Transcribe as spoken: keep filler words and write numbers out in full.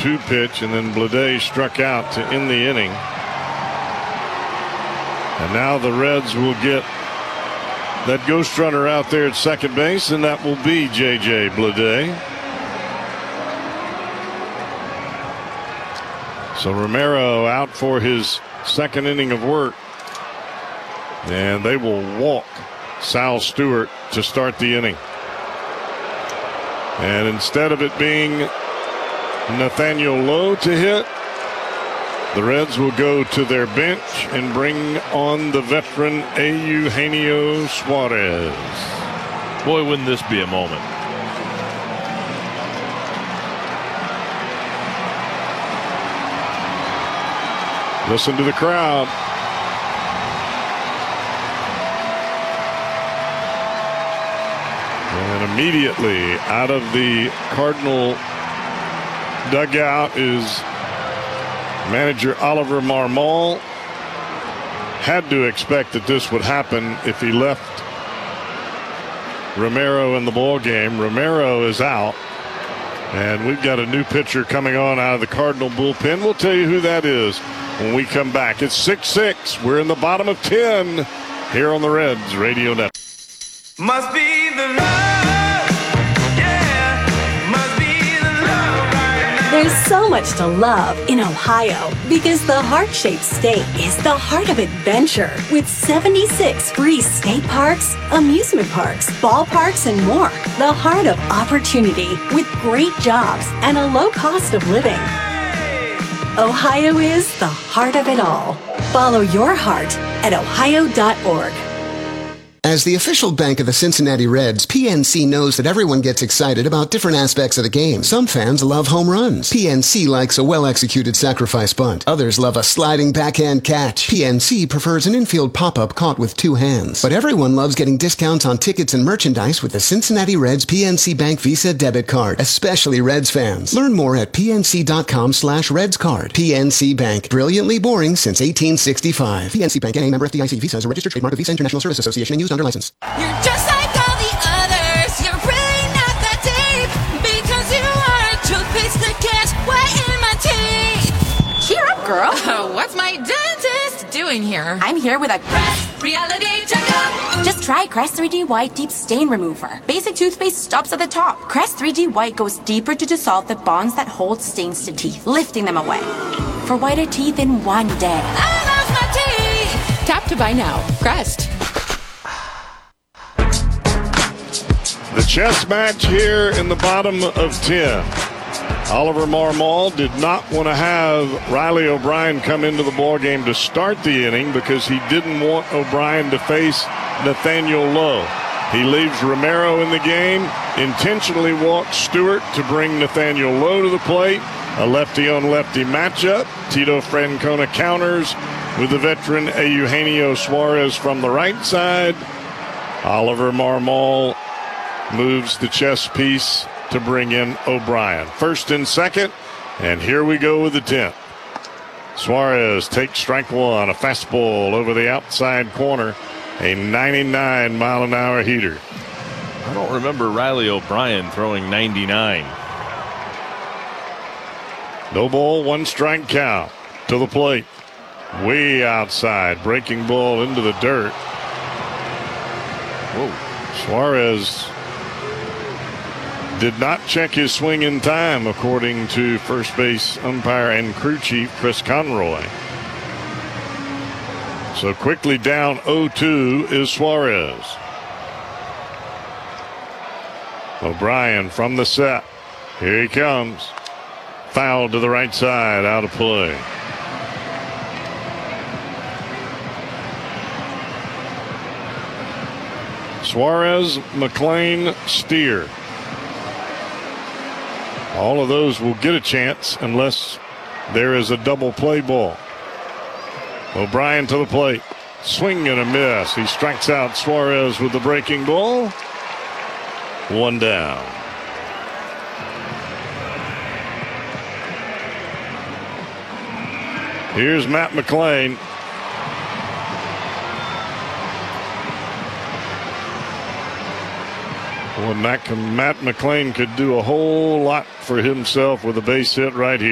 two pitch, and then Bleday struck out to end the inning. And now the Reds will get that ghost runner out there at second base, and that will be J J Bleday. So Romero out for his second inning of work. And they will walk Sal Stewart to start the inning. And instead of it being Nathaniel Lowe to hit, the Reds will go to their bench and bring on the veteran Eugenio Suarez. Boy, wouldn't this be a moment. Listen to the crowd. And immediately out of the Cardinal dugout is manager Oliver Marmol. Had to expect that this would happen if he left Romero in the ball game. Romero is out, and we've got a new pitcher coming on out of the Cardinal bullpen. We'll tell you who that is when we come back. It's six six. We're in the bottom of ten here on the Reds Radio Network. Must be the love, yeah, must be the love right now. There's so much to love in Ohio because the heart-shaped state is the heart of adventure with seventy-six free state parks, amusement parks, ballparks, and more. The heart of opportunity with great jobs and a low cost of living. Ohio is the heart of it all. Follow your heart at ohio dot org. As the official bank of the Cincinnati Reds, P N C knows that everyone gets excited about different aspects of the game. Some fans love home runs. P N C likes a well-executed sacrifice bunt. Others love a sliding backhand catch. P N C prefers an infield pop-up caught with two hands. But everyone loves getting discounts on tickets and merchandise with the Cincinnati Reds P N C Bank Visa debit card, especially Reds fans. Learn more at pnc.com slash Reds card. P N C Bank, brilliantly boring since eighteen sixty-five. P N C Bank, N A member F D I C. Visa is a registered trademark of Visa International Service Association and used under license. You're just like all the others. You're really not that deep because you are a toothpaste that gets wet in my teeth. Cheer up, girl. Uh, what's my dentist doing here? I'm here with a Crest Reality Checkup. Just try Crest three D White Deep Stain Remover. Basic toothpaste stops at the top. Crest three D White goes deeper to dissolve the bonds that hold stains to teeth, lifting them away. For whiter teeth in one day. I love my teeth. Tap to buy now. Crest. The chess match here in the bottom of ten. Oliver Marmol did not want to have Riley O'Brien come into the ballgame to start the inning because he didn't want O'Brien to face Nathaniel Lowe. He leaves Romero in the game, intentionally walks Stewart to bring Nathaniel Lowe to the plate. A lefty-on-lefty matchup. Tito Francona counters with the veteran Eugenio Suarez from the right side. Oliver Marmol moves the chess piece to bring in O'Brien. First and second, and here we go with the tenth. Suarez takes strike one, a fastball over the outside corner, a ninety-nine mile an hour heater. I don't remember Riley O'Brien throwing ninety-nine. No ball, one strike count to the plate. Way outside, breaking ball into the dirt. Whoa. Suarez did not check his swing in time, according to first base umpire and crew chief Chris Conroy. So quickly down oh two is Suarez. O'Brien from the set. Here he comes. Foul to the right side, out of play. Suarez, McLean, Steer. All of those will get a chance unless there is a double play ball. O'Brien to the plate. Swing and a miss. He strikes out Suarez with the breaking ball. One down. Here's Matt McLean. Well, Matt, Matt McLean could do a whole lot for himself with a base hit right here.